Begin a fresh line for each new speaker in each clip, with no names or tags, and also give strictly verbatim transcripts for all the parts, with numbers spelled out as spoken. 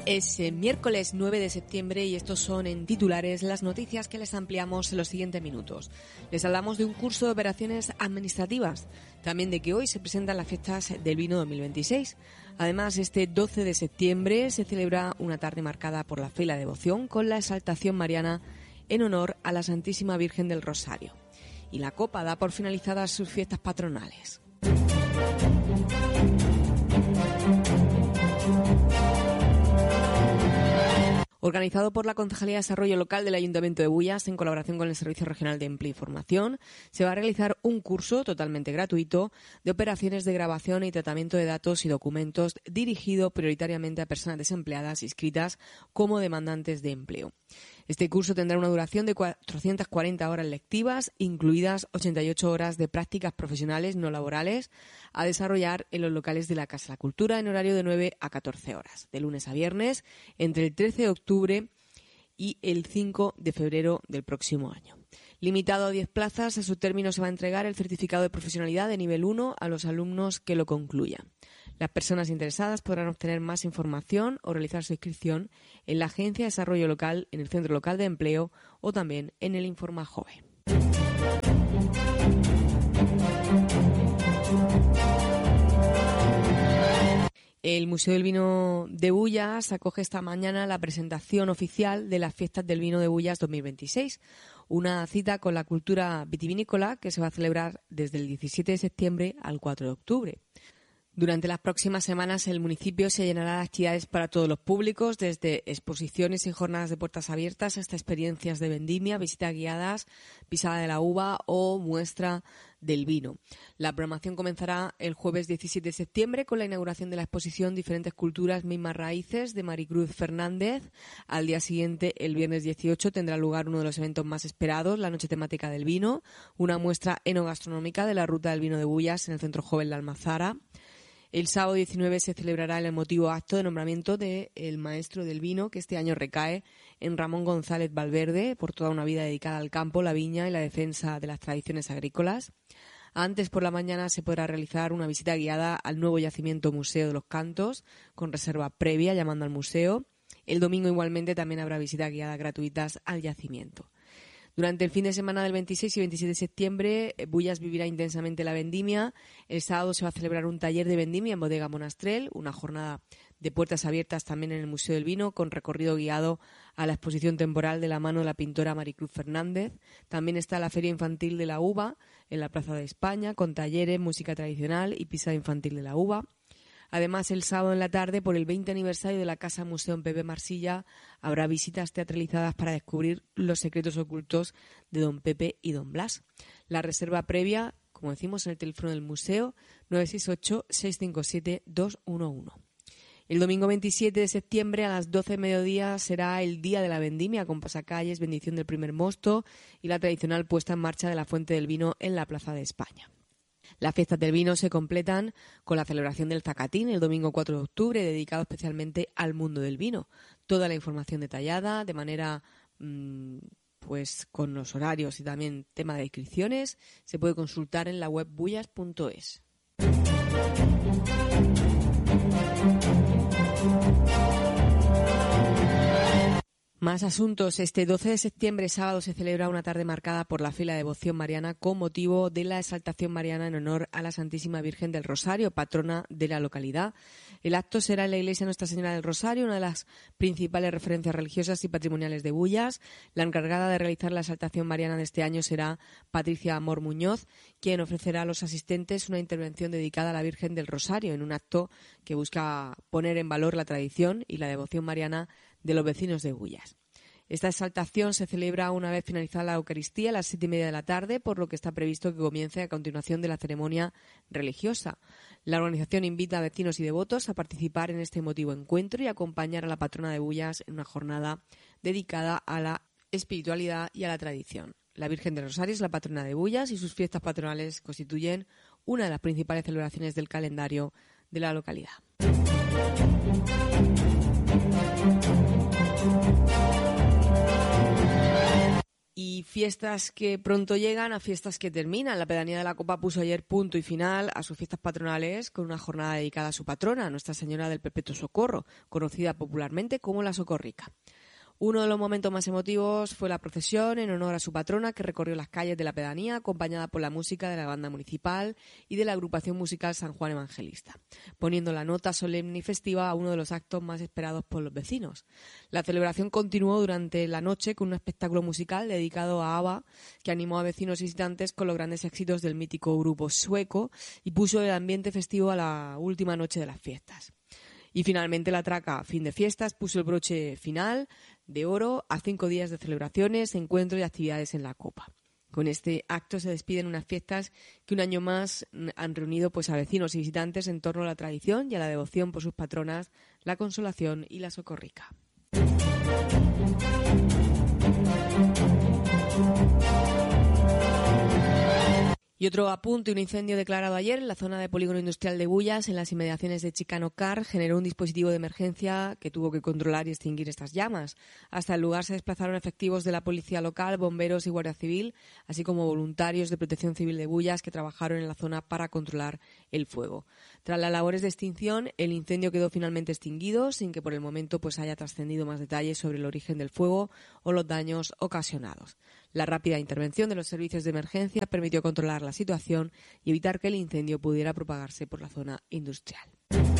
Es eh, miércoles nueve de septiembre y estos son en titulares las noticias que les ampliamos en los siguientes minutos. Les hablamos de un curso de operaciones administrativas, también de que hoy se presentan las fiestas del vino dos mil veintiséis. Además, este doce de septiembre se celebra una tarde marcada por la fe y la devoción con la exaltación mariana en honor a la Santísima Virgen del Rosario. Y la Copa da por finalizadas sus fiestas patronales. Organizado por la Concejalía de Desarrollo Local del Ayuntamiento de Bullas, en colaboración con el Servicio Regional de Empleo y Formación, se va a realizar un curso totalmente gratuito de operaciones de grabación y tratamiento de datos y documentos dirigido prioritariamente a personas desempleadas inscritas como demandantes de empleo. Este curso tendrá una duración de cuatrocientas cuarenta horas lectivas, incluidas ochenta y ocho horas de prácticas profesionales no laborales, a desarrollar en los locales de la Casa de la Cultura en horario de nueve a catorce horas, de lunes a viernes, entre el trece de octubre y el cinco de febrero del próximo año. Limitado a diez plazas, a su término se va a entregar el certificado de profesionalidad de nivel uno a los alumnos que lo concluyan. Las personas interesadas podrán obtener más información o realizar su inscripción en la Agencia de Desarrollo Local, en el Centro Local de Empleo o también en el Informa Joven. El Museo del Vino de Bullas acoge esta mañana la presentación oficial de las Fiestas del Vino de Bullas dos mil veintiséis, una cita con la cultura vitivinícola que se va a celebrar desde el diecisiete de septiembre al cuatro de octubre. Durante las próximas semanas el municipio se llenará de actividades para todos los públicos, desde exposiciones y jornadas de puertas abiertas hasta experiencias de vendimia, visitas guiadas, pisada de la uva o muestra del vino. La programación comenzará el jueves diecisiete de septiembre con la inauguración de la exposición Diferentes Culturas, Mismas Raíces de Maricruz Fernández. Al día siguiente, el viernes dieciocho, tendrá lugar uno de los eventos más esperados, la Noche Temática del Vino, una muestra enogastronómica de la Ruta del Vino de Bullas en el Centro Joven La Almazara. El sábado diecinueve se celebrará el emotivo acto de nombramiento del maestro del vino, que este año recae en Ramón González Valverde, por toda una vida dedicada al campo, la viña y la defensa de las tradiciones agrícolas. Antes por la mañana se podrá realizar una visita guiada al nuevo yacimiento Museo de los Cantos, con reserva previa llamando al museo. El domingo igualmente también habrá visitas guiadas gratuitas al yacimiento. Durante el fin de semana del veintiséis y veintisiete de septiembre, Bullas vivirá intensamente la vendimia. El sábado se va a celebrar un taller de vendimia en Bodega Monastrell, una jornada de puertas abiertas también en el Museo del Vino, con recorrido guiado a la exposición temporal de la mano de la pintora Maricruz Fernández. También está la Feria Infantil de la Uva en la Plaza de España, con talleres, música tradicional y pisada infantil de la uva. Además, el sábado en la tarde, por el veinte aniversario de la Casa Museo en Pepe Marsilla, habrá visitas teatralizadas para descubrir los secretos ocultos de don Pepe y don Blas. La reserva previa, como decimos, en el teléfono del museo, nueve seis ocho, seis cinco siete, dos uno uno. El domingo veintisiete de septiembre a las doce de mediodía será el día de la vendimia, con pasacalles, bendición del primer mosto y la tradicional puesta en marcha de la Fuente del Vino en la Plaza de España. Las fiestas del vino se completan con la celebración del Zacatín el domingo cuatro de octubre, dedicado especialmente al mundo del vino. Toda la información detallada, de manera mmm, pues con los horarios y también tema de inscripciones, se puede consultar en la web bullas punto es. Más asuntos. Este doce de septiembre, sábado, se celebra una tarde marcada por la fe y la devoción mariana con motivo de la exaltación mariana en honor a la Santísima Virgen del Rosario, patrona de la localidad. El acto será en la iglesia Nuestra Señora del Rosario, una de las principales referencias religiosas y patrimoniales de Bullas. La encargada de realizar la exaltación mariana de este año será Patricia Amor Muñoz, quien ofrecerá a los asistentes una intervención dedicada a la Virgen del Rosario, en un acto que busca poner en valor la tradición y la devoción mariana de los vecinos de Bullas. Esta exaltación se celebra una vez finalizada la Eucaristía a las siete y media de la tarde, por lo que está previsto que comience a continuación de la ceremonia religiosa. La organización invita a vecinos y devotos a participar en este emotivo encuentro y acompañar a la patrona de Bullas en una jornada dedicada a la espiritualidad y a la tradición. La Virgen del Rosario es la patrona de Bullas y sus fiestas patronales constituyen una de las principales celebraciones del calendario de la localidad. Y fiestas que pronto llegan a fiestas que terminan. La Pedanía de la Copa puso ayer punto y final a sus fiestas patronales con una jornada dedicada a su patrona, Nuestra Señora del Perpetuo Socorro, conocida popularmente como la Socorrica. Uno de los momentos más emotivos fue la procesión en honor a su patrona, que recorrió las calles de la pedanía acompañada por la música de la banda municipal y de la agrupación musical San Juan Evangelista, poniendo la nota solemne y festiva a uno de los actos más esperados por los vecinos. La celebración continuó durante la noche con un espectáculo musical dedicado a ABBA, que animó a vecinos y visitantes con los grandes éxitos del mítico grupo sueco y puso el ambiente festivo a la última noche de las fiestas. Y finalmente la traca Fin de Fiestas puso el broche final de oro a cinco días de celebraciones, encuentros y actividades en la Copa. Con este acto se despiden unas fiestas que un año más han reunido pues, a vecinos y visitantes en torno a la tradición y a la devoción por sus patronas, la Consolación y la Socorrica. Y otro apunte, un incendio declarado ayer en la zona de polígono industrial de Bullas, en las inmediaciones de Chicano Car, generó un dispositivo de emergencia que tuvo que controlar y extinguir estas llamas. Hasta el lugar se desplazaron efectivos de la policía local, bomberos y guardia civil, así como voluntarios de Protección Civil de Bullas que trabajaron en la zona para controlar el fuego. Tras las labores de extinción, el incendio quedó finalmente extinguido, sin que por el momento pues haya trascendido más detalles sobre el origen del fuego o los daños ocasionados. La rápida intervención de los servicios de emergencia permitió controlar la situación y evitar que el incendio pudiera propagarse por la zona industrial.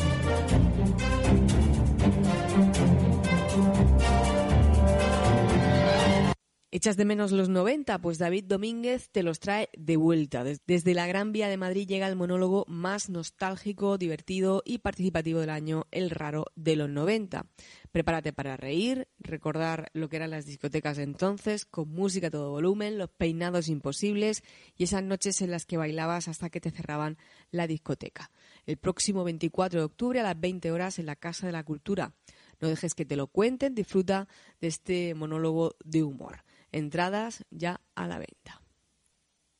¿Echas de menos los noventa? Pues David Domínguez te los trae de vuelta. Desde la Gran Vía de Madrid llega el monólogo más nostálgico, divertido y participativo del año, El Raro de los noventa. Prepárate para reír, recordar lo que eran las discotecas de entonces, con música a todo volumen, los peinados imposibles y esas noches en las que bailabas hasta que te cerraban la discoteca. El próximo veinticuatro de octubre a las veinte horas en la Casa de la Cultura. No dejes que te lo cuenten, disfruta de este monólogo de humor. Entradas ya a la venta.